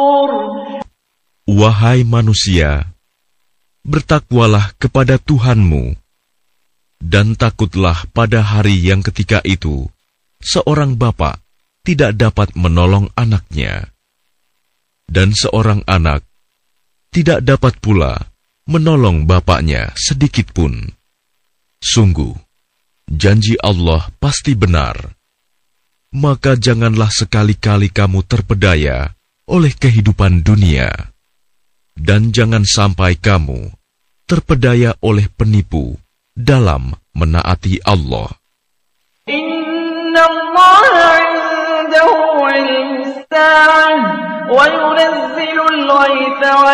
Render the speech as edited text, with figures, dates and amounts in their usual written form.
Wahai manusia, bertakwalah kepada Tuhanmu, dan takutlah pada hari yang ketika itu seorang bapa tidak dapat menolong anaknya, dan seorang anak tidak dapat pula menolong bapaknya sedikitpun. Sungguh, janji Allah pasti benar. Maka janganlah sekali-kali kamu terpedaya oleh kehidupan dunia, dan jangan sampai kamu terpedaya oleh penipu dalam menaati Allah. Inna Allah 'indahu 'ilmus sa'ah wa yunazzilu al-ghaitha